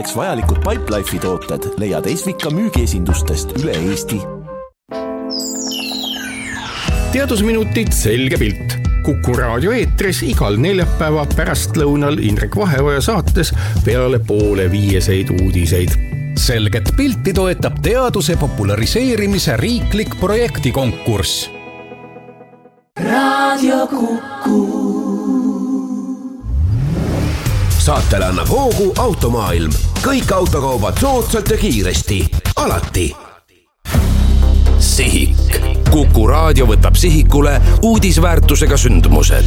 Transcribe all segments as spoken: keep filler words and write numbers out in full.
Vajalikud Pipelife'i tooted leiad Esvika müügiesindustest üle Eesti. Teadusminutid selge pilt. Kuku raadio eetris igal neljapäeva pärastlõunal Indrek Vaheoja saates peale poole viieseid uudiseid. Selget pilti toetab teaduse populariseerimise riiklik projektikonkurss. Raadio Kuku. Saatele annab hoogu Automaailm. Kõik autokaubad soodsalt ja kiiresti. Alati. Sihik. Kuku raadio võtab sihikule uudisväärtusega sündmused.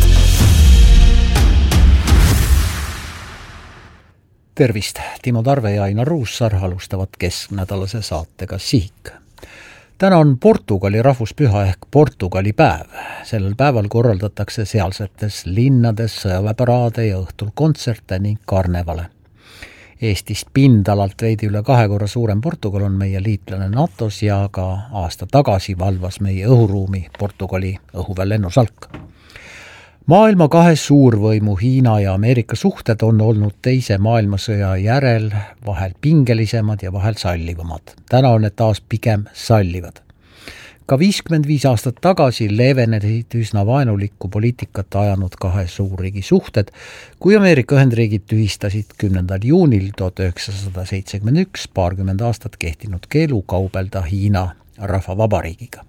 Tervist! Timo Tarve ja Ainar Ruussaar alustavad kesknädalase saatega Sihik. Täna on Portugali rahvuspüha ehk Portugali päev. Sellel päeval korraldatakse sealsetes linnades sõjaväeparaade ja õhtul kontserte ning karnevale. Eestist pindalalt veidi üle kahe korra suurem Portugal on meie liitlane NATOs ja ka aasta tagasi valvas meie õhuruumi Portugali õhuväelennusalk. Maailma kahe suurvõimu Hiina ja Ameerika suhted on olnud teise maailmasõja järel vahel pingelisemad ja vahel sallivamad. Täna on need taas pigem sallivad. Ka viiskümmend viis aastat tagasi leevenesid üsna vaenulikku poliitikat ajanud kahe suurriigi suhted, kui Ameerika Ühendriigid tühistasid kümnendal juunil tuhat üheksasada seitsekümmend üks paarkümmend aastat kehtinud keelu kaubelda Hiina rahvavabariigiga.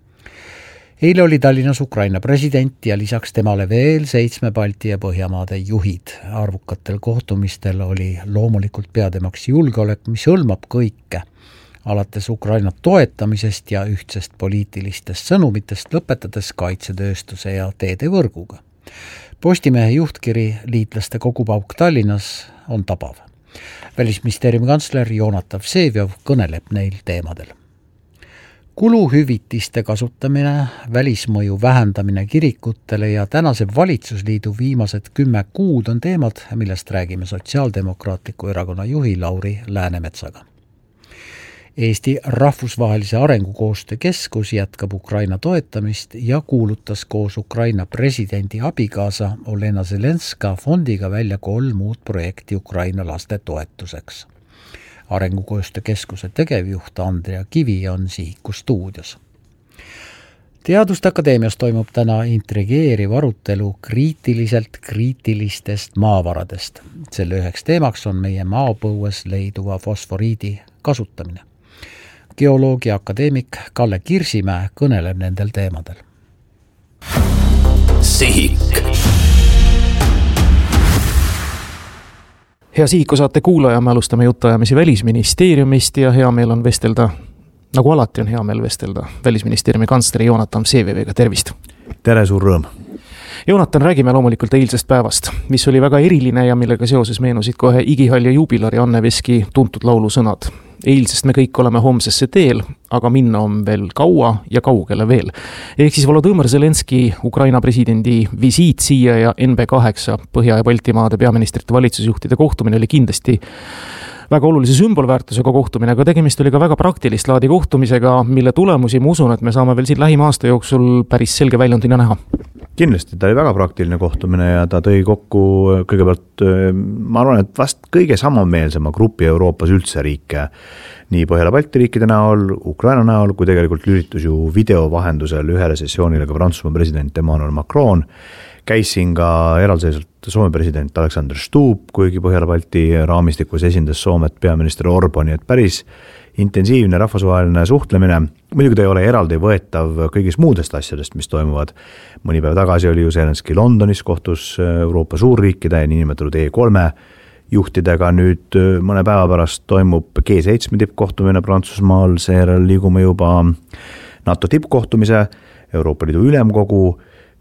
Eile oli Tallinnas Ukraina president ja lisaks temale veel seitsme Balti ja Põhjamaade juhid. Arvukatel kohtumistel oli loomulikult peatemaks julgeolek, mis hõlmab kõike, alates Ukraina toetamisest ja ühtsest poliitilistest sõnumitest lõpetades kaitsetööstuse ja teedevõrguga. Postimehe juhtkiri liitlaste kogupauk Tallinnas on tabav. Välisministeeriumi kantsler Jonatan Vseviov kõneleb neil teemadel. Kuluhüvitiste kasutamine, välismõju vähendamine kirikutele ja tänase valitsusliidu viimased kümme kuud on teemad, millest räägime Sotsiaaldemokraatliku erakonna juhi Lauri Läänemetsaga. Eesti rahvusvahelise arengukoostöö keskus jätkab Ukraina toetamist ja kuulutas koos Ukraina presidendi abikaasa Olena Zelenska fondiga välja kolm uut projekti Ukraina laste toetuseks. Arengukoostöö keskuse tegevjuht Andrea Kivi on Sihiku stuudios. Teaduste Akadeemias toimub täna intrigeeriv arutelu kriitiliselt kriitilistest maavaradest. Selle üheks teemaks on meie maapõues leiduva fosforiidi kasutamine. Geoloogia akadeemik Kalle Kirsimäe kõneleb nendel teemadel. Sihik. Hea Sihiku saate kuulaja, me alustame jutuajamisi Välisministeeriumist ja hea meel on vestelda, nagu alati on hea meel vestelda, Välisministeeriumi kantsleri Jonatan Vsevioviga. Tervist! Tere, suur rõõm! Jonatan, räägime loomulikult eilsest päevast, mis oli väga eriline ja millega seoses meenusid kohe Igihall ja juubilari Anne Veski tuntud laulu sõnad. Eilsest me kõik oleme homsesse teel, aga minna on veel kaua ja kaugele veel. Ehk siis Volodõmõr Zelenski, Ukraina presidendi visiit siia ja N B kaheksa Põhja- ja Baltimaade peaministrite valitsusjuhtide kohtumine oli kindlasti väga olulise sümbolväärtusega kohtumine, aga tegemist oli ka väga praktilist laadi kohtumisega, mille tulemusi ma usun, et me saame veel siin lähima aasta jooksul päris selge väljundina näha. Kindlasti, ta oli väga praktiline kohtumine ja ta tõi kokku kõigepealt, ma arvan, et vast kõige samameelsema grupi Euroopas üldse riike, nii Põhjala-Balti riikide näol, Ukraina näol, kui tegelikult lülitus ju video vahendusel ühele sessioonile ka Prantsusmaa president Emmanuel Macron, käis siin ka eraldiseisvalt Soome president Alexander Stubb, kuigi Põhjala-Balti raamistikus esindas Soomet peaminister Orbani, et päris intensiivne rahvusvaheline suhtlemine. Muidugi ta ei ole eraldi võetav kõigis muudest asjadest, mis toimuvad. Mõni päev tagasi oli ju Zelenski Londonis, kohtus Euroopa suurriikide ja niinimetatud E kolme juhtidega. Nüüd mõne päeva pärast toimub G seitsme tippkohtumine Prantsusmaal, seejärel liigume juba NATO tippkohtumise, Euroopa Liidu ülemkogu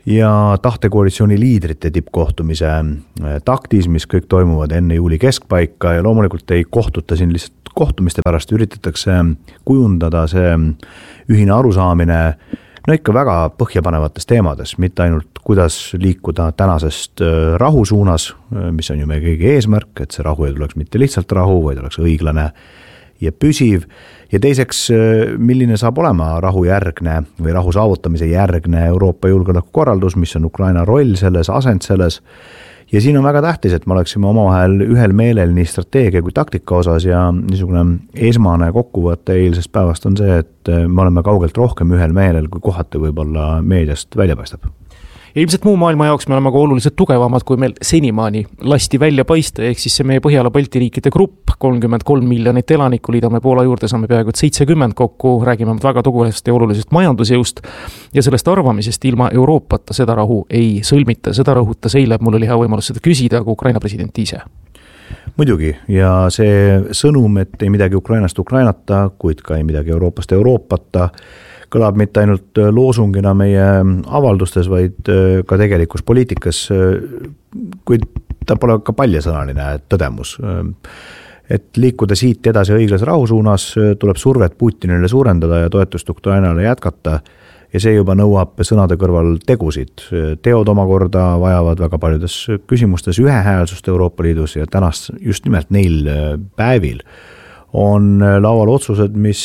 ja tahtekoalitsiooni liidrite tippkohtumise taktis, mis kõik toimuvad enne juuli keskpaika ja loomulikult ei kohtuta siin lihtsalt kohtumiste pärast, üritatakse kujundada see ühine arusaamine no ikka väga põhjapanevates teemades, mitte ainult kuidas liikuda tänasest rahu suunas, mis on ju meie kõigi eesmärk, et see rahu ei tuleks mitte lihtsalt rahu, vaid oleks õiglane ja püsiv. Ja teiseks, milline saab olema rahu järgne või rahu saavutamise järgne Euroopa julgeolekukorraldus, mis on Ukraina roll selles, asend selles ja siin on väga tähtis, et me oleksime omavahel ühel meelel nii strateegia kui taktika osas ja niisugune esmane kokkuvõte eilsest päevast on see, et me oleme kaugelt rohkem ühel meelel, kui kohati võib-olla meediast välja paistab. Ilmselt muu maailma jaoks me oleme ka oluliselt tugevamad, kui meil senimaani lasti välja paista, ehk siis see meie Põhjala Balti riikide grupp, kolmkümmend kolm miljonit elanikku, liidame Poola juurde, saame peaaegu seitsekümmend kokku, räägime väga tugevasti ja olulisest majandusjõust ja sellest arvamisest ilma Euroopata seda rahu ei sõlmita, seda rõhutas eile, mul oli hea võimalus seda küsida, aga Ukraina president ise. Muidugi, ja see sõnum, et ei midagi Ukrainast Ukrainata, kuid ka ei midagi Euroopast Euroopata, kõlab mitte ainult loosungina meie avaldustes, vaid ka tegelikus poliitikas, kuid ta pole ka paljasõnaline tõdemus. Et liikuda siit edasi õiglase rahu suunas, tuleb survet Putinile suurendada ja toetust Ukrainale jätkata ja see juba nõuab sõnade kõrval tegusid. Teod omakorda vajavad väga paljudes küsimustes ühehäälsust Euroopa Liidus ja tänast just nimelt neil päevil on laual otsused, mis,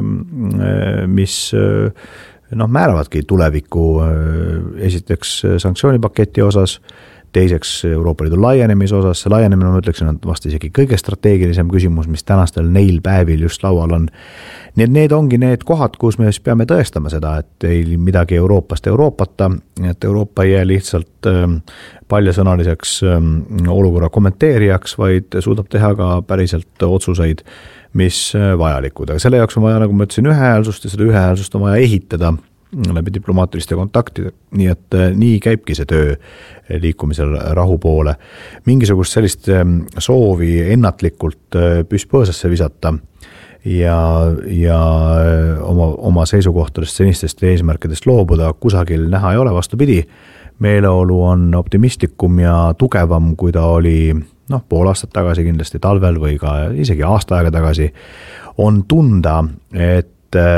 mis noh, määravadki tuleviku esiteks sanktsioonipaketi osas, teiseks Euroopa Liidu laienemise osas, see laienemine, ma ütleksin, on vast isegi kõige strateegilisem küsimus, mis tänastel neil päevil just laual on. Nii et need ongi need kohad, kus me peame tõestama seda, et ei midagi Euroopast Euroopata, et Euroopa ei jää lihtsalt paljasõnaliseks olukorra kommenteerijaks, vaid suudab teha ka päriselt otsuseid, mis vajalikud. Aga selle jaoks on vaja, nagu ma ütlesin, ühehäälsust ja seda ühehäälsust on vaja ehitada läbi diplomaatiliste kontaktide, nii et nii käibki see töö liikumisel rahu poole. Mingisugust sellist soovi ennatlikult püspõõsasse visata ja, ja oma, oma seisukohtadest senistest eesmärkidest loobuda kusagil näha ei ole, vastupidi. Meeleolu on optimistlikum ja tugevam, kui ta oli noh, pool aastat tagasi kindlasti talvel või ka isegi aasta aega tagasi. On tunda, et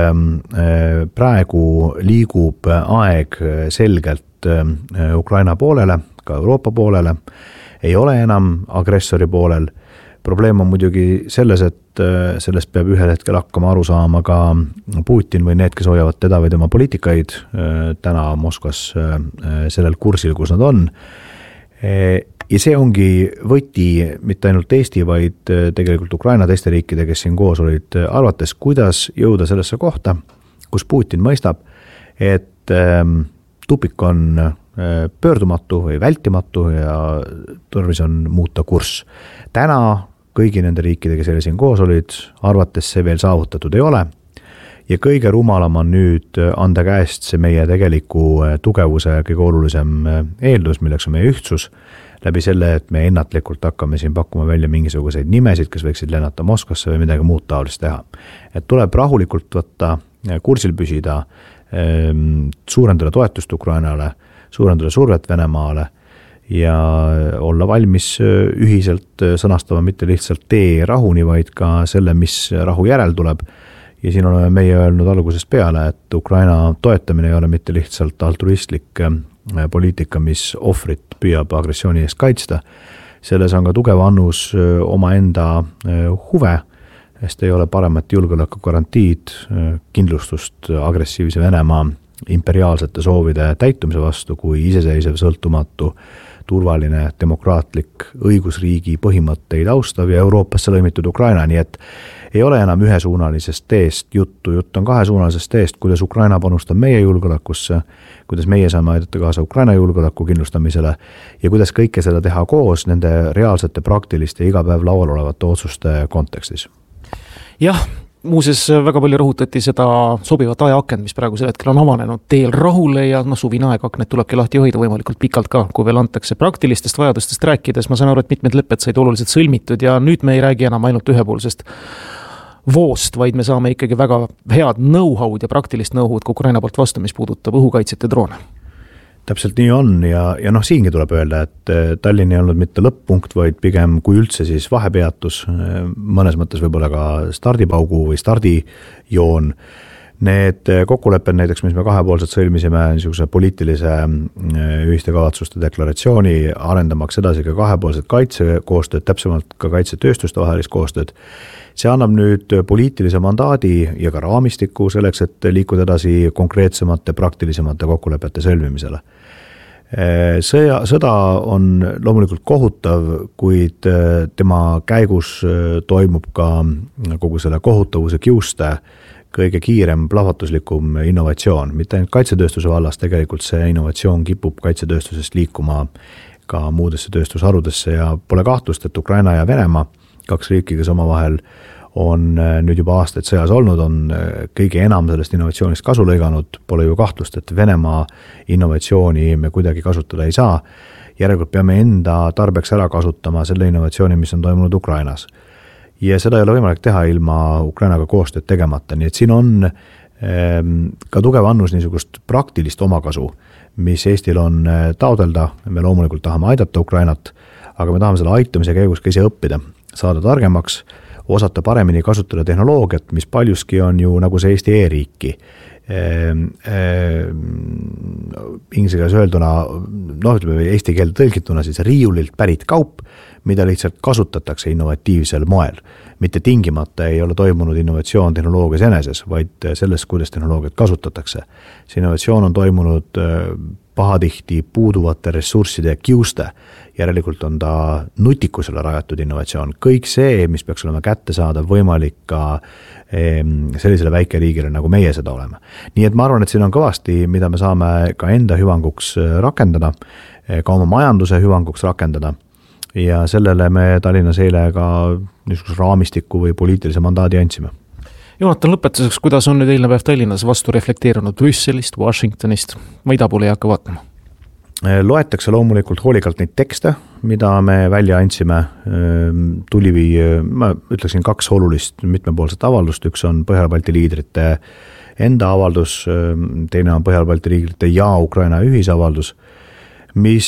praegu liigub aeg selgelt Ukraina poolele, ka Euroopa poolele, ei ole enam agressori poolel. Probleem on muidugi selles, et sellest peab ühel hetkel hakkama aru saama ka Putin või need, kes hoiavad teda või tema poliitikaid täna Moskvas sellel kursil, kus nad on. Ja see ongi võti mitte ainult Eesti, vaid tegelikult Ukraina teiste riikide, kes siin koos olid, arvates, kuidas jõuda sellesse kohta, kus Putin mõistab, et tupik on pöördumatu või vältimatu ja tarvis on muuta kurss. Täna kõigi nende riikide, kes siin koos olid, arvates see veel saavutatud ei ole ja kõige rumalam on nüüd anda käest see meie tegeliku tugevuse kõige olulisem eeldus, milleks on meie ühtsus, läbi selle, et me ennatlikult hakkame siin pakkuma välja mingisuguseid nimesid, kes võiksid lennata Moskvasse või midagi muud taolist teha. Et tuleb rahulikult võtta, kursil püsida, suurendada toetust Ukrainale, suurendada survet Venemaale ja olla valmis ühiselt sõnastama mitte lihtsalt tee rahuni, vaid ka selle, mis rahu järel tuleb. Ja siin oleme meie öelnud algusest peale, et Ukraina toetamine ei ole mitte lihtsalt altruistlik poliitika, mis ohvrit püüab agressiooni eest kaitsta. Selles on ka tugev annus oma enda huve, sest ei ole paremat julgeoleku garantiid, kindlustust agressiivse Venemaa imperiaalsete soovide täitumise vastu, kui iseseisev, sõltumatu, turvaline, demokraatlik, õigusriigi põhimõtteid austav ja Euroopasse lõimitud Ukraina, nii et ei ole enam ühesuunalisest teest juttu, jutt on kahesuunalisest teest, kuidas Ukraina panustab meie julgeolekusse, kuidas meie saame aidata kaasa Ukraina julgeoleku kindlustamisele ja kuidas kõike seda teha koos nende reaalsete praktiliste iga päev laual olevate otsuste kontekstis. Jah, muuses väga palju rõhutati seda sobivat ajaakent, mis praegusel hetkel on avanenud teel rahule ja no, suvine aegaknet tulebki lahti hoida võimalikult pikalt ka, kui veel antakse praktilistest vajadustest rääkides. Ma saan aru, et mitmed lepped said oluliselt sõlmitud ja nüüd me ei räägi enam ainult ühepoolsest voost, vaid me saame ikkagi väga head know-how'd ja praktilist know-how'd ka Ukraina poolt vastu, mis puudutab õhukaitset ja droone. Täpselt nii on ja, ja noh, siingi tuleb öelda, et Tallinn ei olnud mitte lõpp-punkt, vaid pigem kui üldse siis vahepeatus, mõnes mõttes võib-olla ka stardipaugu või stardijoon. Need kokkulepped näiteks, mis me kahepoolselt sõlmisime niisuguse poliitilise ühiste kavatsuste deklaratsiooni, arendamaks edasi ka kahepoolset kaitsekoostööd, täpsemalt ka kaitsetööstuste vahelist koostööd. See annab nüüd poliitilise mandaadi ja ka raamistiku selleks, et liikuda edasi konkreetsemate, praktilisemate kokkulepete sõlmimisele. Sõja, sõda on loomulikult kohutav, kuid tema käigus toimub ka kogu selle kohutavuse kiuste kõige kiirem plahvatuslikum innovatsioon. Mitte ainult kaitsetööstuse vallas, tegelikult see innovatsioon kipub kaitsetööstusest liikuma ka muudesse tööstusharudesse ja pole kahtlust, et Ukraina ja Venemaa, kaks riiki, kes omavahel on nüüd juba aastaid sõjas olnud, on kõige enam sellest innovatsioonist kasu lõiganud, pole ju kahtlust, et Venemaa innovatsiooni me kuidagi kasutada ei saa. Järelikult peame enda tarbeks ära kasutama selle innovatsiooni, mis on toimunud Ukrainas. Ja seda ei ole võimalik teha ilma Ukrainaga koostööd tegemata, nii et siin on ka tugev annus niisugust praktilist omakasu, mis Eestil on taodelda. Me loomulikult tahame aidata Ukrainat, aga me tahame selle aitamise käigus ka ise õppida, saada targemaks, osata paremini kasutada tehnoloogiat, mis paljuski on ju nagu see Eesti e-riiki. Inglise keeles öelduna, noh, ütleme eesti keelde tõlgituna siis riiulilt pärit kaup, mida lihtsalt kasutatakse innovatiivsel moel. Mitte tingimata ei ole toimunud innovatsioon tehnoloogias eneses, vaid selles, kuidas tehnoloogiat kasutatakse. See innovatsioon on toimunud pahatihti puuduvate ressursside kiuste. Järelikult on ta nutikusele rajatud innovatsioon. Kõik see, mis peaks olema kätte saada, võimalik ka sellisele väikeriigile, nagu meie seda oleme. Nii et ma arvan, et siin on kõvasti, mida me saame ka enda hüvanguks rakendada, ka oma majanduse hüvanguks rakendada. Ja sellele me Tallinnas eile ka niisuguse raamistiku või poliitilise mandaadi andsime. Joonatan, lõpetuseks, kuidas on nüüd eilne päev Tallinnas vastu reflekteerunud Brüsselist, Washingtonist? Ma ida poole ei hakka vaatama. Loetakse loomulikult hoolikalt neid tekste, mida me välja andsime. Tuli, ma ütleksin, kaks olulist mitmepoolset avaldust. Üks on Põhjala-Balti liidrite enda avaldus, teine on Põhjala-Balti liidrite ja Ukraina ühisavaldus, mis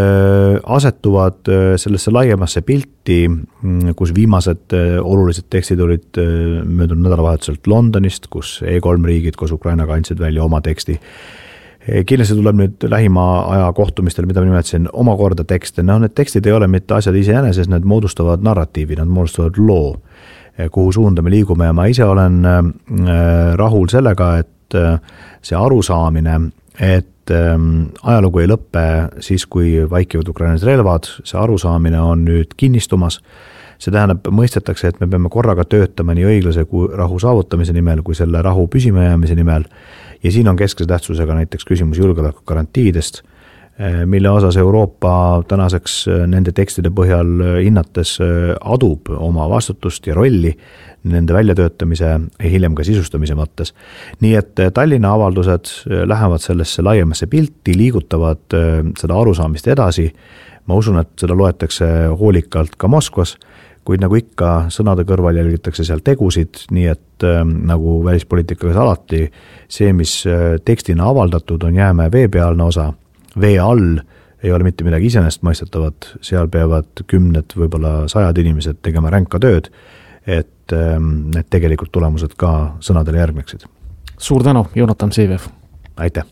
asetuvad sellesse laiemasse pilti, kus viimased olulised tekstid olid möödunud nädalavahetuselt Londonist, kus E kolm riigid koos Ukrainaga andsid välja oma teksti. Kindlasti tuleb nüüd lähima aja kohtumistel, mida ma nimetasin, omakorda tekste. No, need tekstid ei ole mitte asjad iseenesest, need moodustavad narratiivi, nad moodustavad loo, kuhu suunda me liigume. Ja ma ise olen rahul sellega, et see arusaamine, et ajalugu ei lõppe siis, kui vaikivad Ukrainas relvad, see arusaamine on nüüd kinnistumas. See tähendab, mõistetakse, et me peame korraga töötama nii õiglase rahu saavutamise nimel, kui selle rahu püsimajäämise nimel. Ja siin on keskse tähtsusega näiteks küsimus julgeoleku garantiidest, mille osas Euroopa tänaseks nende tekstide põhjal hinnates adub oma vastutust ja rolli nende väljatöötamise ja hiljem ka sisustamise mõttes. Nii et Tallinna avaldused lähevad sellesse laiemasse pilti, liigutavad seda arusaamist edasi. Ma usun, et seda loetakse hoolikalt ka Moskvas, kuid nagu ikka sõnade kõrval jälgitakse seal tegusid, nii et nagu välispoliitikaga alati, see, mis tekstina avaldatud on jäämäe veepealne osa, vee all ei ole mitte midagi iseenesest mõistetavat, seal peavad kümned, võib-olla sajad inimesed tegema ränka tööd, et need tegelikult tulemused ka sõnadele järgneksid. Suur tänu, Joonatan Seevev. Aitäh!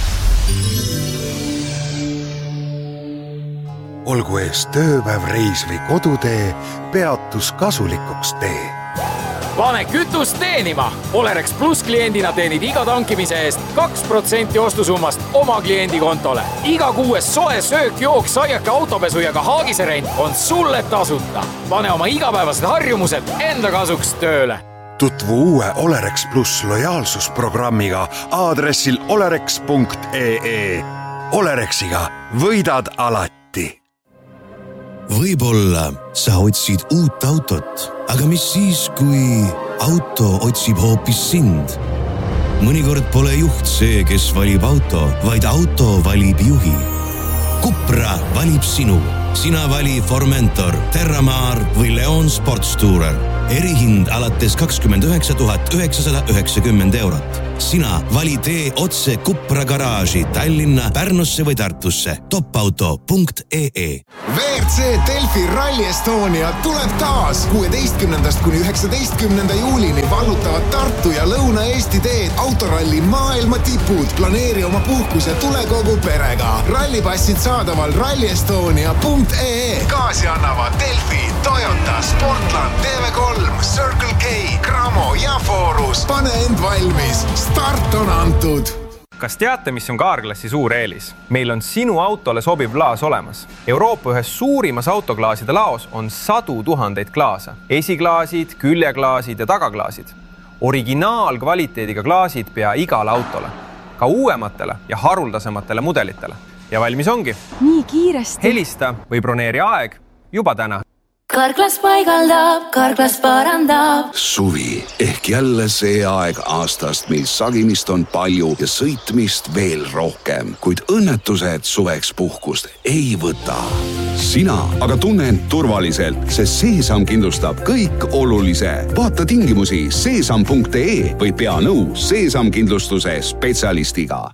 Olgu ees tööpäev, reis või kodutee, peatus kasulikuks tee. Pane kütust teenima! Olerex Plus kliendina teenid iga tankimise eest kaks protsenti ostusummast oma kliendi kontole. Iga kuues soe söök, jook, saiake, autopesu ja ka haagiserent on sulle tasuta. Pane oma igapäevased harjumused enda kasuks tööle. Tutvu uue Olerex Plus lojaalsusprogrammiga aadressil olerex punkt ee. Olerexiga võidad alati. Võib-olla sa otsid uut autot, aga mis siis, kui auto otsib hoopis sind? Mõnikord pole juht see, kes valib auto, vaid auto valib juhi. Cupra valib sinu. Sina vali Formentor, Terramar või Leon Sportstourer. Erihind alates kakskümmend üheksa tuhat üheksasada üheksakümmend eurot. Sina vali tee otse Cupra garaaži Tallinna, Pärnusse või Tartusse. topauto punkt ee. V R C Delfi Rally Estonia tuleb taas. kuueteistkümnendast kuni üheksateistkümnenda juulini vallutavad Tartu ja Lõuna-Eesti teed autoralli maailma tipud. Planeeri oma puhkus ja tule kogu perega. Rallipassid saadaval rally estonia punkt ee. Gaasi annavad Delfi, Toyota, Sportland, T V kolm, Circle K, Cramo ja Forus. Pane end valmis. Start on antud. Kas teate, mis on Carglassi suur eelis? Meil on sinu autole sobiv klaas olemas. Euroopa ühes suurimas autoklaaside laos on sadu tuhandeid klaase. Esiklaasid, küljeklaasid ja tagaklaasid. Originaalkvaliteediga klaasid pea igale autole, ka uuematele ja haruldasematele mudelitele. Ja valmis ongi. Nii kiiresti. Helista või broneeri aeg juba täna. Carglass paigaldab, Carglass parandab. Suvi ehk jälle see aeg aastast, mil sagimist on palju ja sõitmist veel rohkem, kuid õnnetused suveks puhkust ei võta. Sina aga tunne end turvaliselt, sest Seesam kindlustab kõik olulise. Vaata tingimusi seesam punkt ee või pea nõu Seesam kindlustuse spetsialistiga.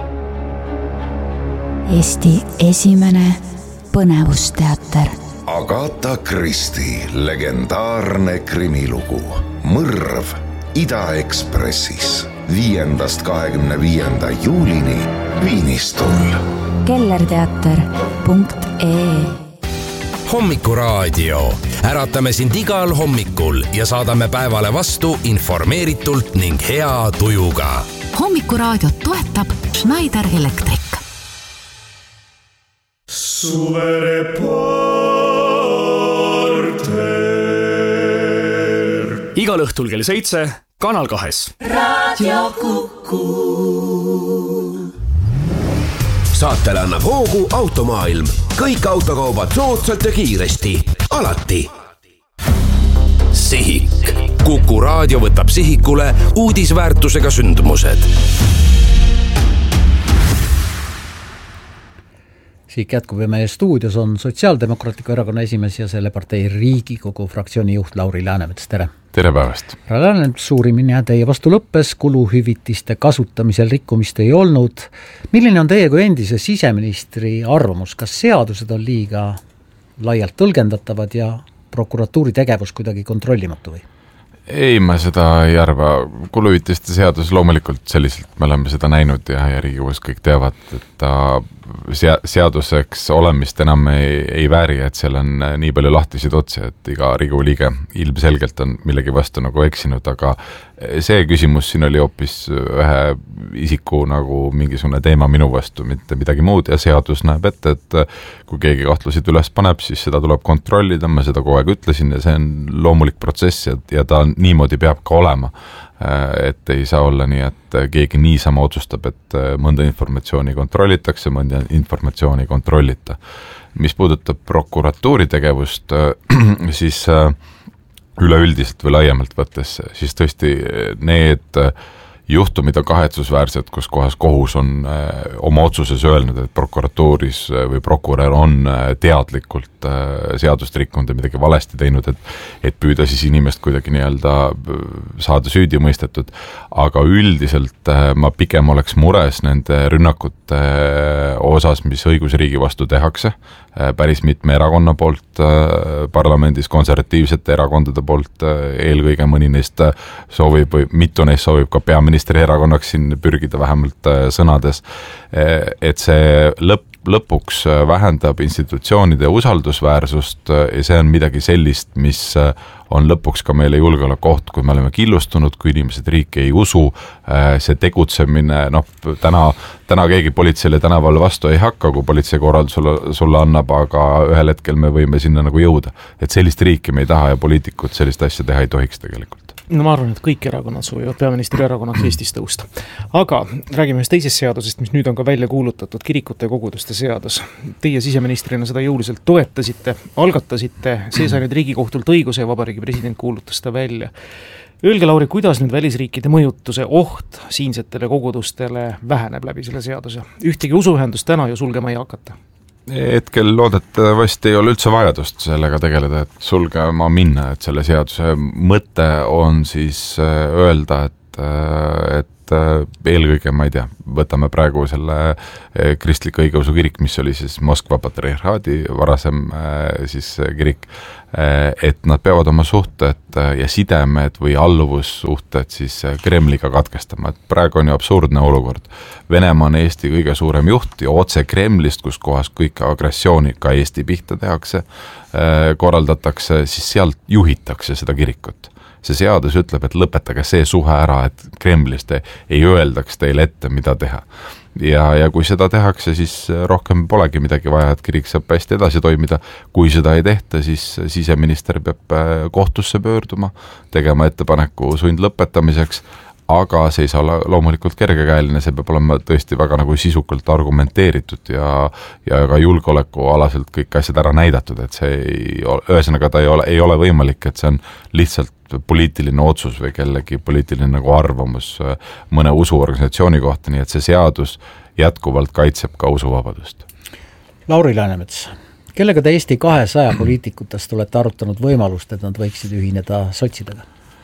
Eesti esimene põnevusteater. Agatha Christie legendaarne krimilugu Mõrv Ida-Ekspressis viiendast kahekümne viienda juulini Viinistul. kellerteater punkt ee Hommikuraadio. Äratame sind igal hommikul ja saadame päevale vastu informeeritult ning hea tujuga. Hommikuraadiot toetab Schneider Electric. Suvereporter. Igal õhtul kell seitse Kanal kahes. Radio Kuku. Saatele annab hoogu Automaailm. Kõik autokaubad soodsalt ja kiiresti. Alati. Sihik. Kuku raadio võtab sihikule uudisväärtusega sündmused. Siik jätkub ja meie stuudios on Sotsiaaldemokraatliku erakonna esimees ja selle partei Riigikogu fraktsiooni juht Lauri Läänemets. Tere! Tere päevast! Härra Läänemets, suurimine teie vastu lõppes, kuluhüvitiste kasutamisel rikkumist ei olnud. Milline on teie kui endise siseministri arvamus? Kas seadused on liiga laialt tõlgendatavad ja prokuratuuri tegevus kuidagi kontrollimatu või? Ei, ma seda ei arva. Kuluhüvitiste seadus loomulikult selliselt me oleme seda näinud ja, ja Riigikogus kõik teavad, et ta seaduseks olemist enam ei, ei vääri, et seal on nii palju lahtisid otsi, et iga Riigikogu liige ilmselgelt on millegi vastu nagu eksinud, aga see küsimus siin oli hoopis ühe isiku nagu mingisugune teema minu vastu, mitte midagi muud ja seadus näeb ette, et kui keegi kahtlusid üles paneb, siis seda tuleb kontrollida, ma seda kogu aeg ütlesin ja see on loomulik protsess ja, ja ta niimoodi peab ka olema. Et ei saa olla nii, et keegi niisama otsustab, et mõnda informatsiooni kontrollitakse, mõnda informatsiooni kontrollita. Mis puudutab prokuratuuri tegevust, siis üleüldiselt või laiemalt võttes, siis tõesti need juhtumid on kahetsusväärsed, kus kohas kohus on oma otsuses öelnud, et prokuratuuris või prokurör on teadlikult seadust rikkunud ja midagi valesti teinud, et, et püüda siis inimest kuidagi nii-öelda saada süüdi mõistetud. Aga üldiselt ma pigem oleks mures nende rünnakute osas, mis õigusriigi vastu tehakse, päris mitme erakonna poolt parlamendis, konservatiivsete erakondade poolt, eelkõige mõni neist soovib või mitu neist soovib ka peaministri erakonnaks siin pürgida vähemalt sõnades, et see lõpp, lõpuks vähendab institutsioonide usaldusväärsust ja see on midagi sellist, mis on lõpuks ka meile julgeolekuoht, kui me oleme killustunud, kui inimesed riiki ei usu, see tegutsemine, noh, täna, täna keegi politseile tänaval vastu ei hakka, kui politsei korrald sulle, sulle annab, aga ühel hetkel me võime sinna nagu jõuda. Et sellist riiki me ei taha ja poliitikud sellist asja teha ei tohiks tegelikult. No ma arvan, et kõik erakonnad soovivad peaministri erakonnaks Eestis tõusta. Aga räägime ühest teisest seadusest, mis nüüd on ka välja kuulutatud, kirikute ja koguduste seadus. Teie siseministrina seda jõuliselt toetasite, algatasite, see sai nüüd Riigikohtult õiguse ja Vabariigi president kuulutas ta välja. Öelge, Lauri, kuidas nüüd välisriikide mõjutuse oht siinsetele kogudustele väheneb läbi selle seaduse? Ühtegi usuühendust täna ju sulgema ei hakata. Hetkel loodetavasti ei ole üldse vajadust sellega tegeleda, et sulgema minna, et selle seaduse mõte on siis öelda, et, et eelkõige, ma ei tea, võtame praegu selle kristlik õigeusu kirik, mis oli siis Moskva patriarhaadi varasem siis kirik, et nad peavad oma suhted ja sidemed või alluvussuhted siis Kremliga katkestama, et praegu on ju absurdne olukord. Venemaa on Eesti kõige suurem juht ja otse Kremlist, kus kohas kõik agressiooni ka Eesti pihta tehakse, korraldatakse, siis sealt juhitakse seda kirikut. See seadus ütleb, et lõpetage see suhe ära, et Kremlist ei öeldaks teile ette, mida teha. Ja, ja kui seda tehakse, siis rohkem polegi midagi vaja, et kirik saab hästi edasi toimida. Kui seda ei tehta, siis siseminister peab kohtusse pöörduma, tegema ettepaneku sundlõpetamiseks, aga see ei saa loomulikult kergekäeline, see peab olema tõesti väga nagu sisukalt argumenteeritud ja, ja ka julgeolekualaselt kõik asjad ära näidatud, et see ei ole, ühesõnaga ta ei ole, ei ole võimalik, et see on lihtsalt poliitiline otsus või kellegi poliitiline nagu arvamus mõne usuorganisatsiooni kohta, nii et see seadus jätkuvalt kaitseb ka usuvabadust. Lauri Läänemets, kellega te Eesti kahesaja poliitikutest olete arutanud võimalust, et nad võiksid ühineda sotsidega?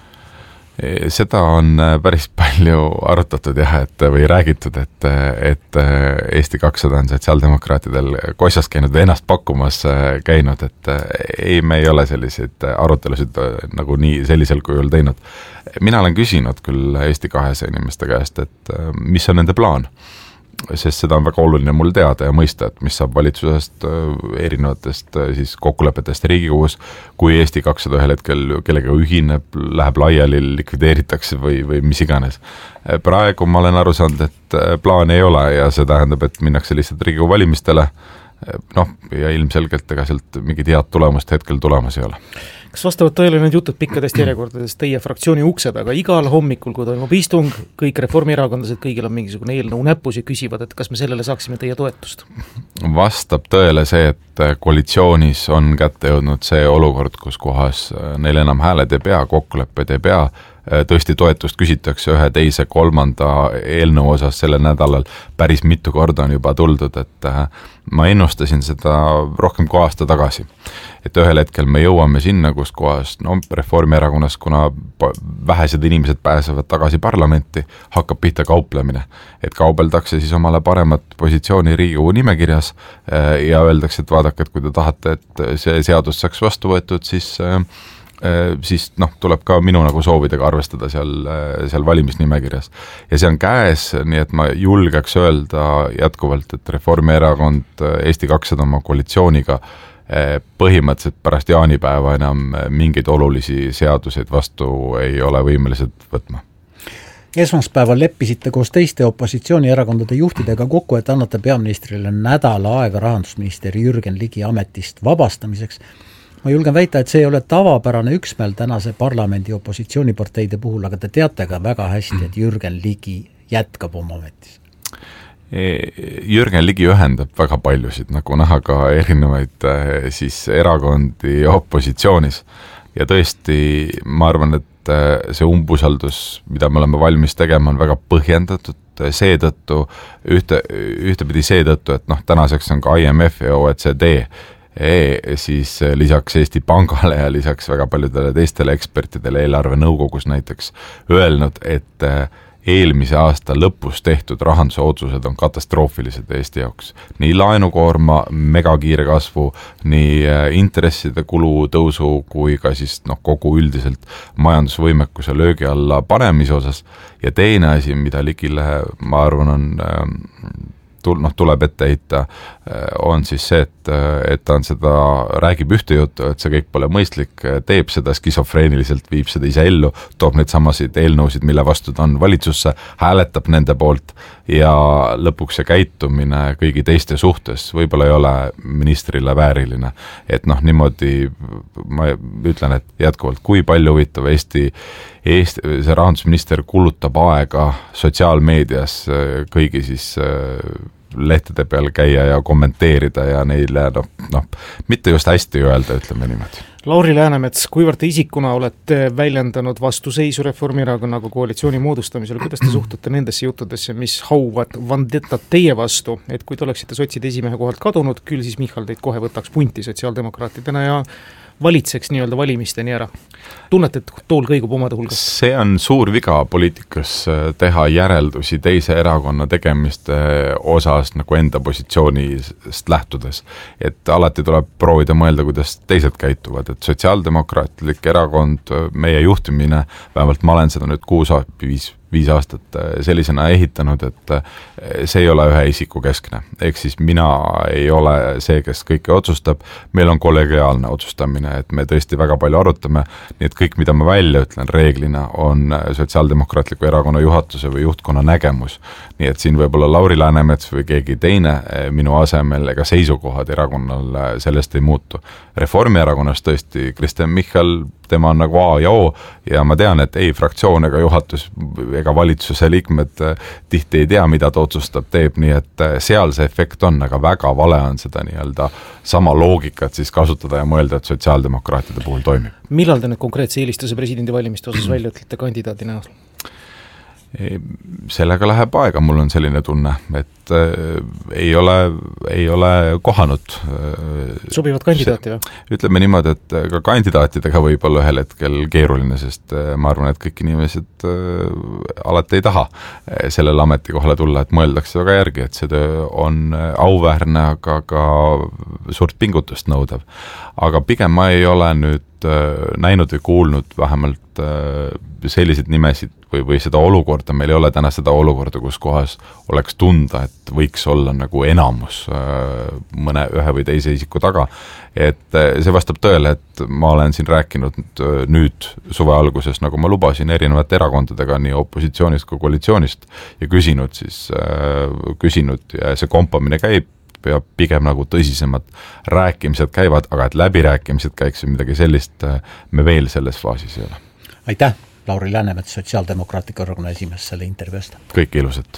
Seda on päris palju arutatud jah, et või räägitud, et, et Eesti kakssada on sotsiaaldemokraatidel kossas käinud või ennast pakkumas käinud, et ei, me ei ole selliseid arutelusid nagu nii sellisel kujul teinud. Mina olen küsinud küll Eesti kahesaja inimeste käest, et mis on nende plaan, sest seda on väga oluline mul teada ja mõista, et mis saab valitsusest erinevatest siis kokkulepetest Riigikogus, kui Eesti kakssada ühel hetkel kellega ühineb, läheb laiali, likvideeritakse või, või mis iganes. Praegu ma olen aru saanud, et plaan ei ole ja see tähendab, et minnakse lihtsalt Riigikogu valimistele, noh, ja ilmselgelt ega sealt mingid head tulemust hetkel tulemas ei ole. Kas vastavad tõele need jutud pikkadest järjekordadest teie fraktsiooni ukse taga igal hommikul, kui toimub istung, kõik reformierakondlased, kõigil on mingisugune eelnõu näpus ja küsivad, et kas me sellele saaksime teie toetust? Vastab tõele see, et koalitsioonis on kätte jõudnud see olukord, kus kohas neil enam hääled ei pea, kokkulepped ei pea, tõesti toetust küsitakse ühe teise kolmanda eelnõu osas sellel nädalal päris mitu korda on juba tuldud, et ma ennustasin seda rohkem kui aasta tagasi. Et ühel hetkel me jõuame sinna, kus kohas no, Reformierakonnas, kuna vähesed inimesed pääsevad tagasi parlamenti, hakkab pihta kauplemine. Et kaubeldakse siis omale paremat positsiooni Riigikogu nimekirjas ja öeldakse, et vaadake, et kui te tahate, et see seadus saaks vastu võetud, siis siis noh, tuleb ka minu nagu soovidega arvestada seal, seal valimisnimekirjas. Ja see on käes, nii et ma julgeks öelda jätkuvalt, et Reformierakond Eesti kakssada oma koalitsiooniga põhimõtteliselt pärast jaanipäeva enam mingeid olulisi seaduseid vastu ei ole võimelised võtma. Esmaspäeval leppisite koos teiste opositsioonierakondade juhtidega kokku, et annate peaministrile nädala aega rahandusminister Jürgen Ligi ametist vabastamiseks. Ma julgen väita, et see ei ole tavapärane üksmeel tänase parlamendi opositsiooniparteide puhul, aga te teate ka väga hästi, et Jürgen Ligi jätkab oma ametis. Jürgen Ligi ühendab väga paljusid, nagu näha ka erinevaid siis erakondi opositsioonis. Ja tõesti, ma arvan, et see umbusaldus, mida me oleme valmis tegema, on väga põhjendatud seetõttu, ühte, ühtepidi seetõttu, et noh, tänaseks on ka I M F ja O E C D E, siis lisaks Eesti Pangale ja lisaks väga paljudele teistele ekspertidele eelarve nõukogus näiteks öelnud, et eelmise aasta lõpus tehtud rahanduse otsused on katastroofilised Eesti jaoks. Nii laenukoorma, megakiire kasvu, nii intresside kulu tõusu kui ka siis noh, kogu üldiselt majandusvõimekuse löögi alla panemise osas. Ja teine asi, mida Ligile, ma arvan, on noh, tuleb ette heita, on siis see, et, et ta on seda, räägib ühte juttu, et see kõik pole mõistlik, teeb seda skisofreeniliselt, viib seda ise ellu, toob neid samasid eelnõusid, mille vastu ta on valitsusse, hääletab nende poolt ja lõpuks see käitumine kõigi teiste suhtes võib-olla ei ole ministrile vääriline. Et noh, niimoodi ma ütlen, et jätkuvalt, kui palju huvitav Eesti, Eesti, see rahandusminister kulutab aega sotsiaalmeedias kõigi siis lehtede peal käia ja kommenteerida ja neile noh, noh, mitte just hästi öelda, ütleme niimoodi. Lauri Läänemets, kuivõrd te isikuna olete väljendanud vastuseisu Reformierakonnaga koalitsiooni moodustamisel, kuidas te suhtute nendesse juttudesse, mis hauvad vandetat teie vastu, et kui te oleksite sotside esimehe kohalt kadunud, küll siis Michal teid kohe võtaks punti sotsiaaldemokraatidena ja valitseks nii-öelda valimisteni ära. Tunnete, et tool kõigub omade hulgas? See on suur viga poliitikas teha järeldusi teise erakonna tegemiste osas nagu enda positsioonist lähtudes. Et alati tuleb proovida mõelda, kuidas teised käituvad. Et sotsiaaldemokraatlik erakond, meie juhtimine, vähemalt ma olen seda nüüd kuus, viis, viis aastat sellisena ehitanud, et see ei ole ühe isiku keskne. Ehk siis mina ei ole see, kes kõike otsustab, meil on kollegiaalne otsustamine, et me tõesti väga palju arutame, nii et kõik, mida ma välja ütlen reeglina, on Sotsiaaldemokraatliku erakonna juhatuse või juhtkonna nägemus. Nii et siin võib olla Lauri Läänemets või keegi teine minu asemel ega seisukohad erakonnal sellest ei muutu. Reformierakonnas tõesti Kristen Michal, tema on nagu A ja O ja ma tean, et ei fraktsioon ega juhatus ega valitsuse liikmed tihti ei tea, mida ta otsustab, teeb, nii et seal see efekt on, aga väga vale on seda nii-öelda sama loogikat siis kasutada ja mõelda, et sotsiaaldemokraatide puhul toimib. Millal te nüüd konkreetse eelistuse presidendi valimiste osas välja ütlete kandidaadi näol? Sellega läheb aega, mul on selline tunne, et äh, ei ole, ei ole kohanud. Sobivad kandidaati või? Ütleme niimoodi, et ka kandidaatidega võib olla ühel hetkel keeruline, sest ma arvan, et kõik inimesed äh, alati ei taha sellele ametikohale tulla, et mõeldakse väga järgi, et see töö on auväärne, aga ka suurt pingutust nõudev. Aga pigem ma ei ole nüüd äh, näinud või kuulnud vähemalt äh, selliseid nimesid või, või seda olukorda, meil ei ole täna seda olukorda, kus kohas oleks tunda, et võiks olla nagu enamus mõne ühe või teise isiku taga. Et see vastab tõele, et ma olen siin rääkinud nüüd suve alguses, nagu ma lubasin erinevate erakondadega, nii opositsioonist kui koalitsioonist ja küsinud siis, küsinud ja see kompamine käib ja pigem nagu tõsisemad rääkimised käivad, aga et läbirääkimised käiks midagi sellist, me veel selles faasis ei ole. Aitäh! Lauri Läänemets, Sotsiaaldemokraatliku erakonna esimees selle intervjuust. Kõik ilusat.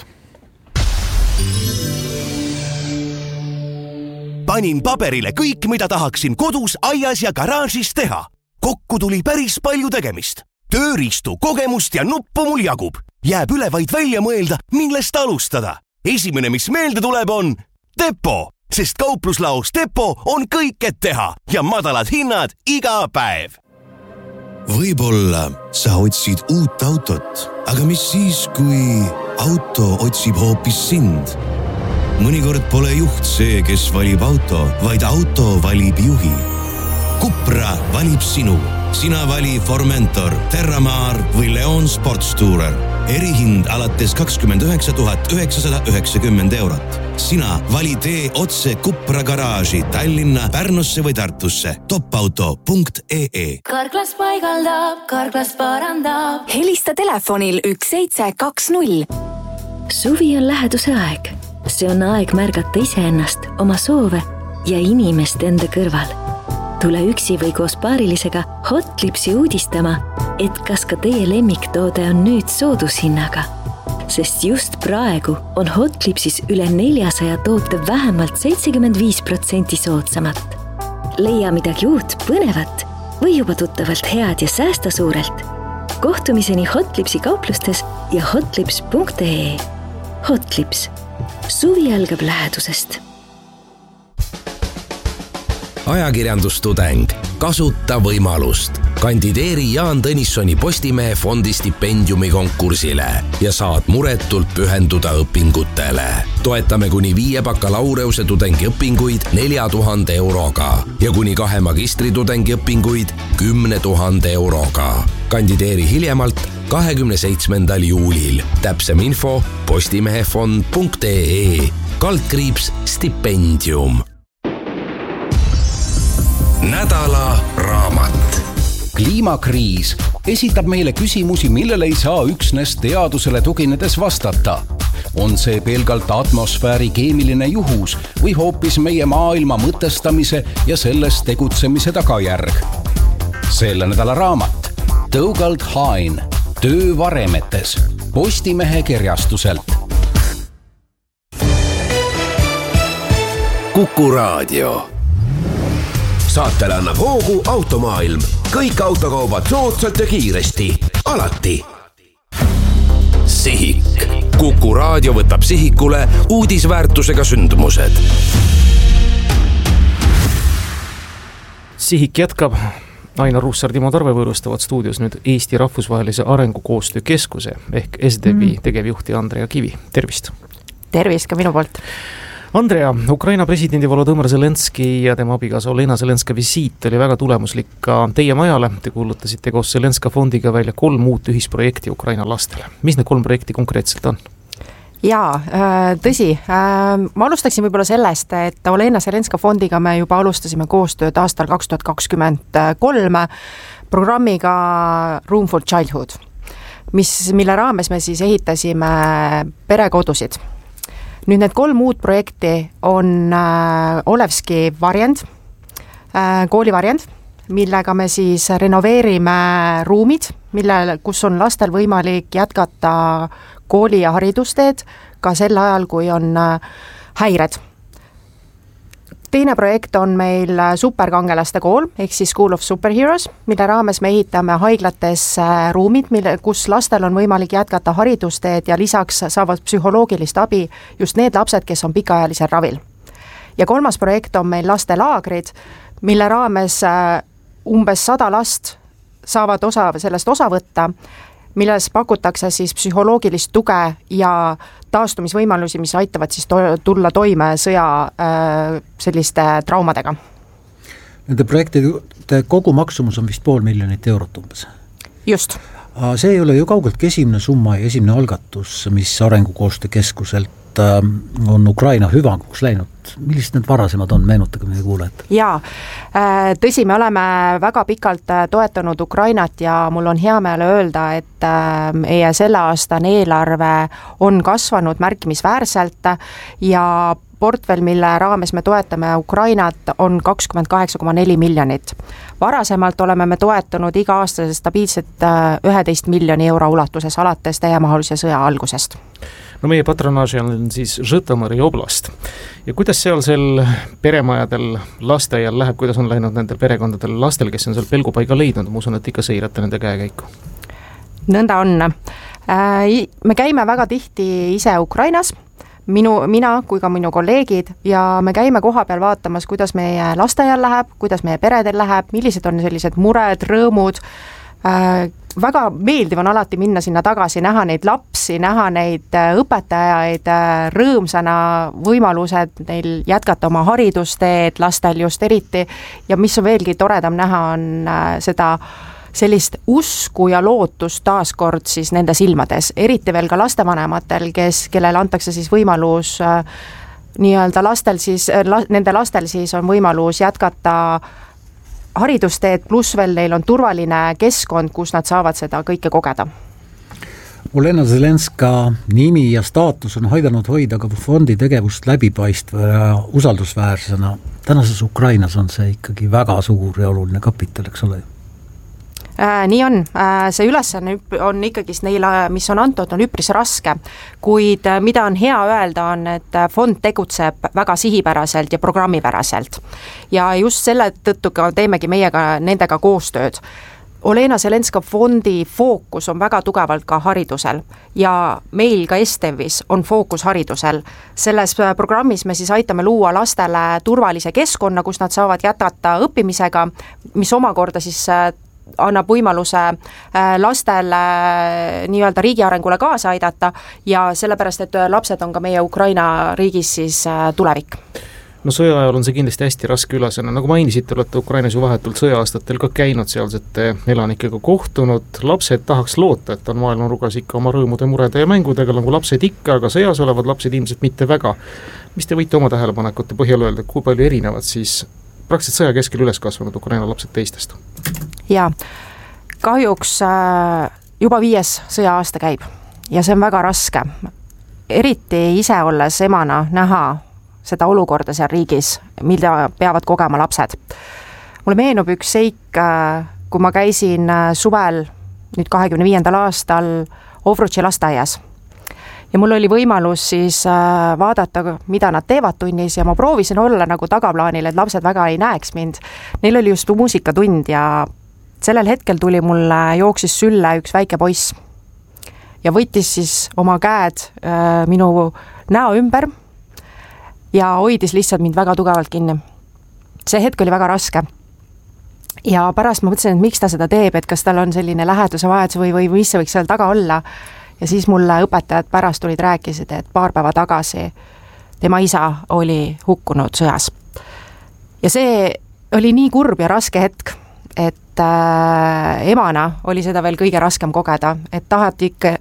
Panin paberile kõik, mida tahaksin kodus, aias ja garaažis teha. Kokku tuli päris palju tegemist. Tööriistu, kogemust ja nuppu mul jagub. Jääb üle vaid välja mõelda, millest alustada. Esimene, mis meelde tuleb, on Depo, sest kaupluslaos Depo on kõik, et teha ja madalad hinnad iga päev. Võib-olla sa otsid uut autot, aga mis siis, kui auto otsib hoopis sind? Mõnikord pole juht see, kes valib auto, vaid auto valib juhi. Cupra valib sinu. Sina vali Formentor, Terramar või Leon Sportstourer. Erihind alates kakskümmend üheksa tuhat üheksasada üheksakümmend eurot. Sina vali tee otse Cupra garaaži Tallinna, Pärnusse või Tartusse. topauto punkt ee. Karklas paigaldab, Karklas parandab. Helista telefonil üks seitse kaks null. Suvi on läheduse aeg. See on aeg märgata iseennast, oma soove ja inimest enda kõrval. Tule üksi või koos paarilisega Hotlipsi uudistama, et kas ka teie lemmiktoode on nüüd soodushinnaga. Sest just praegu on Hotlipsis üle neljasaja toote vähemalt seitsekümmend viis protsenti soodsamat. Leia midagi uut, põnevat või juba tuttavalt head ja säästa suurelt. Kohtumiseni Hotlipsi kauplustes ja hotlips punkt ee. Hotlips. Suvi algab lähedusest. Ajakirjandustudeng. Kasuta võimalust. Kandideeri Jaan Tõnissoni Postimehe fondi stipendiumi konkursile ja saad muretult pühenduda õpingutele. Toetame kuni viie bakalaureuse tudengi õpinguid nelja tuhande euroga ja kuni kahe magistri tudengi õpinguid kümne tuhande euroga. Kandideeri hiljemalt kahekümne seitsmendal juulil. Täpsem info postimehefond punkt ee. Kaldkriips stipendium. Nädala raamat. Kliimakriis esitab meile küsimusi, millele ei saa üksnes teadusele tuginedes vastata. On see pelgalt atmosfääri keemiline juhus või hoopis meie maailma mõtestamise ja selles tegutsemise tagajärg? Selle nädala raamat Tõugald Hain, töö varemetes, Postimehe kirjastuselt. Kuku Raadio. Saatele annab hoogu Automaailm. Kõik autokaubad soodsalt ja kiiresti. Alati. Sihik. Kuku Raadio võtab sihikule uudisväärtusega sündmused. Sihik jätkab. Ainar Ruussaar, Timo Tarve võõrustavad stuudios nüüd Eesti Rahvusvahelise Arengukoostöö Keskuse ehk S D V mm. tegevjuhti Andrea Kivi. Tervist! Tervist ka minu poolt! Andrea, Ukraina presidendi Volodõmõr Zelenski ja tema abikaasa Olena Zelenska visiit oli väga tulemuslik ka teie majale. Te kuulutasite koos Zelenska fondiga välja kolm uut ühisprojekti Ukraina lastele. Mis need kolm projekti konkreetselt on? Jaa, tõsi. Ma alustaksin võib-olla sellest, et Olena Zelenska fondiga me juba alustasime koostööd aastal kaks tuhat kakskümmend kolm programmiga Room for Childhood, mis, mille raames me siis ehitasime perekodusid. Nüüd need kolm uut projekti on Olevski varjend, koolivarjend, millega me siis renoveerime ruumid, mille, kus on lastel võimalik jätkata kooli- ja haridusteed ka sel ajal, kui on häired. Teine projekt on meil superkangelaste kool, ehk siis School of Superheroes, mille raames me ehitame haiglates ruumid, mille, kus lastel on võimalik jätkata haridusteed ja lisaks saavad psühholoogilist abi just need lapsed, kes on pikaajalisel ravil. Ja kolmas projekt on meil lastelaagrid, mille raames umbes sada last saavad osa, sellest osa võtta, milles pakutakse siis psühholoogilist tuge ja taastumisvõimalusi, mis aitavad siis to- tulla toime sõja äh, selliste traumadega. Nende projektide kogu maksumus on vist pool miljonit eurot umbes. Just. See ei ole ju kaugeltki esimene summa ja esimene algatus, mis Arengukoostöö Keskuselt on Ukraina hüvanguks läinud. Millised need varasemad on? Meenutage meie kuulajad. Jaa, tõsi, me oleme väga pikalt toetanud Ukrainat ja mul on hea meel öelda, et meie selle aastane eelarve on kasvanud märkimisväärselt ja portfell, mille raames me toetame Ukrainat, on kakskümmend kaheksa koma neli miljonit. Varasemalt oleme me toetanud iga-aastase stabiilset üheteist miljoni euro ulatuses alates täiemahulise sõja algusest. No meie patronaaži on siis Žõtomõri oblast. Ja kuidas sealsel peremajadel lasteaial läheb, kuidas on läinud nendel perekondadel lastel, kes on seal pelgupaiga leidnud? Ma usun, et ikka seirate nende käekäiku. Nõnda on. Me käime väga tihti ise Ukrainas, minu, mina kui ka minu kolleegid, ja me käime koha peal vaatamas, kuidas meie lasteaial läheb, kuidas meie peredel läheb, millised on sellised mured, rõõmud. Väga meeldiv on alati minna sinna tagasi, näha neid lapsi, näha neid õpetajaid, rõõmsana võimalused neil jätkata oma haridusteed, lastel just eriti, ja mis on veelgi toredam näha, on seda sellist usku ja lootust taaskord siis nende silmades, eriti veel ka lastevanematel, kes, kellele antakse siis võimalus nii-öelda lastel siis, la, nende lastel siis on võimalus jätkata haridusteed, pluss veel neil on turvaline keskkond, kus nad saavad seda kõike kogeda. Olena Zelenska nimi ja staatus on haidanud hoida ka fondi tegevust läbipaistva ja usaldusväärsena. Tänases Ukrainas on see ikkagi väga suur ja oluline kapital, eks ole? Äh, nii on, äh, see ülesanne on ikkagi neile, mis on antud, on üpris raske, kuid äh, mida on hea öelda on, et fond tegutseb väga sihipäraselt ja programmipäraselt ja just selle tõttu ka teemegi meiega nendega koostööd. Olena Zelenska fondi fookus on väga tugevalt ka haridusel ja meil ka Estevis on fookus haridusel. Selles programmis me siis aitame luua lastele turvalise keskkonna, kus nad saavad jätkata õppimisega, mis omakorda siis annab võimaluse lastel nii-öelda riigi arengule kaasa aidata ja sellepärast, et lapsed on ka meie Ukraina riigis siis tulevik. No sõja ajal on see kindlasti hästi raske ülesanne, nagu mainisite, olete Ukrainas ju vahetult sõja-aastatel ka käinud sealsete elanikega kohtunud, lapsed tahaks loota, et on maailmanurgas ikka oma rõõmude, murede ja mängudega, nagu lapsed ikka, aga sõjas olevad lapsed ilmselt mitte väga. Mis te võite oma tähelepanekute põhjal öelda, kui palju erinevad siis praktiliselt sõja keskel üles kasvanud Ukraina lapsed teistest? Jaa, kahjuks juba viies sõja aasta käib ja see on väga raske. Eriti ise olles emana näha seda olukorda seal riigis, mida peavad kogema lapsed. Mulle meenub üks seik, kui ma käisin suvel nüüd kahekümne viiendal aastal Ovrutši lasteaias. Ja mul oli võimalus siis vaadata, mida nad teevad tunnis ja ma proovisin olla nagu tagaplaanil, et lapsed väga ei näeks mind. Neil oli just muusikatund ja sellel hetkel tuli mulle jooksis sülle üks väike poiss ja võttis siis oma käed äh, minu näo ümber ja hoidis lihtsalt mind väga tugevalt kinni. See hetk oli väga raske. Ja pärast ma mõtlesin, et miks ta seda teeb, et kas tal on selline läheduse vajadus või, või mis see võiks seal taga olla. Ja siis mulle õpetajad pärast tulid rääkisid, et paar päeva tagasi tema isa oli hukkunud sõjas. ja see oli nii kurb ja raske hetk, et äh, emana oli seda veel kõige raskem kogeda, et tahati ikka